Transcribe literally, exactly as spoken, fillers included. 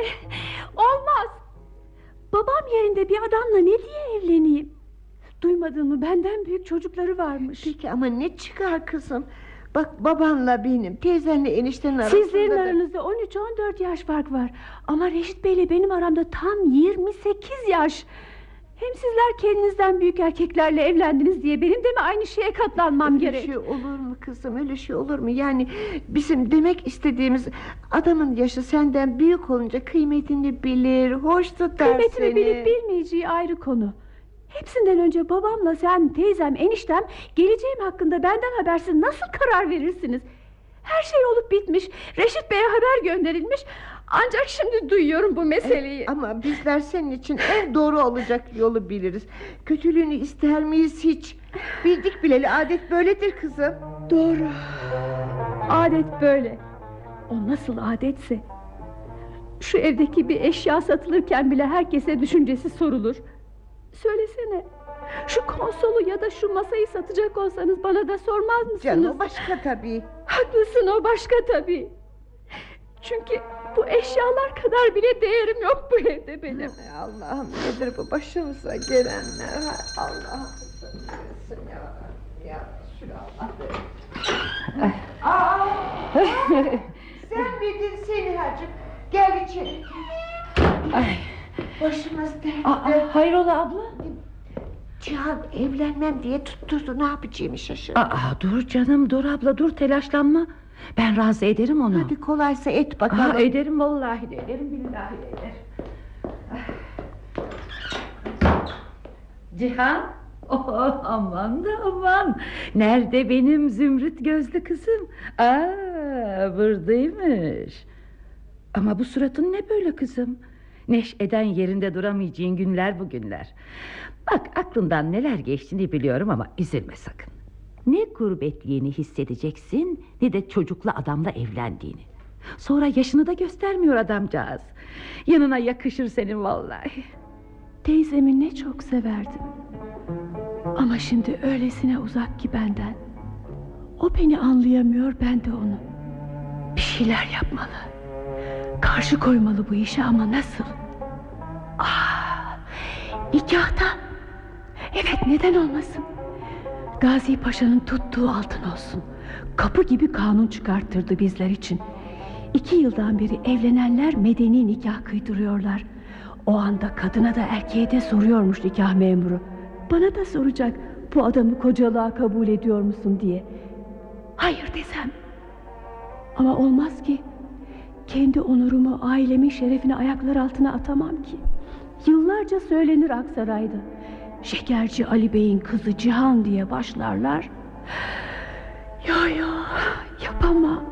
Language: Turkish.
Olmaz. Babam yerinde bir adamla ne diye evleneyim? Duymadın mı, benden büyük çocukları varmış. Peki ama ne çıkar kızım? Bak, babanla benim, teyzenle eniştenin arasında Sizlerin da... aranızda on üç on dört yaş fark var. Ama Reşit Bey'le benim aramda tam yirmi sekiz yaş. Hem sizler kendinizden büyük erkeklerle evlendiniz diye benim de mi aynı şeye katlanmam Öyle gerek? şey olur mu kızım, öyle şey olur mu? Yani bizim demek istediğimiz, adamın yaşı senden büyük olunca kıymetini bilir, hoş tutar Kıymetimi seni. bilip bilmeyeceği ayrı konu. Hepsinden önce babamla sen, teyzem, eniştem geleceğim hakkında benden habersiz nasıl karar verirsiniz? Her şey olup bitmiş, Reşit Bey'e haber gönderilmiş. Ancak şimdi duyuyorum bu meseleyi. E, ama bizler senin için en doğru olacak yolu biliriz. Kötülüğünü ister miyiz hiç? Bildik bileli adet böyledir kızım. Doğru. Adet böyle. O nasıl adetse. Şu evdeki bir eşya satılırken bile herkese düşüncesi sorulur. Söylesene, şu konsolu ya da şu masayı satacak olsanız bana da sormaz mısınız? Canım, o başka tabii. Haklısın, o başka tabii. Çünkü bu eşyalar kadar bile değerim yok bu evde benim. Ay Allah'ım, nedir bu başımıza gelenler? Hay Allah'ım, sen ya. Ya Allah. Sen miydin Senihacığım? Gel içeri. Ay. Başımız dertte. Aa, hayrola abla? Cihan evlenmem diye tutturdu, ne yapacağımı şaşırdım. Aa, dur canım, dur abla, dur, telaşlanma. Ben razı ederim onu. Hadi kolaysa et bakalım. Aa, ederim, vallahi de ederim, billahi de ederim. Cihan, oh, aman da aman. Nerede benim zümrüt gözlü kızım? Aa, buradaymış. Ama bu suratın ne böyle kızım? Neşeden yerinde duramayacağın günler bugünler. Bak, aklından neler geçtiğini biliyorum ama üzülme sakın. Ne gurbetliğini hissedeceksin, ne de çocuklu adamla evlendiğini. Sonra yaşını da göstermiyor adamcağız. Yanına yakışır senin vallahi. Teyzemi ne çok severdim. Ama şimdi öylesine uzak ki benden. O beni anlayamıyor, ben de onu. Bir şeyler yapmalı. Karşı koymalı bu işe, ama nasıl? Ah, nikahta. Evet, neden olmasın? Gazi Paşa'nın tuttuğu altın olsun. Kapı gibi kanun çıkarttırdı bizler için. İki yıldan beri evlenenler medeni nikah kıydırıyorlar. O anda kadına da erkeğe de soruyormuş nikah memuru. Bana da soracak, bu adamı kocalığa kabul ediyor musun diye. Hayır desem. Ama olmaz ki. Kendi onurumu, ailemin şerefini ayaklar altına atamam ki. Yıllarca söylenir Aksaray'da. Şekerci Ali Bey'in kızı Cihan diye başlarlar. Yo yo, yapamam.